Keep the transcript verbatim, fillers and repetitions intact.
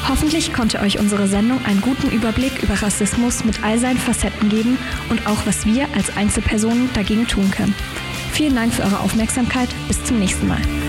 Hoffentlich konnte euch unsere Sendung einen guten Überblick über Rassismus mit all seinen Facetten geben und auch, was wir als Einzelpersonen dagegen tun können. Vielen Dank für eure Aufmerksamkeit. Bis zum nächsten Mal.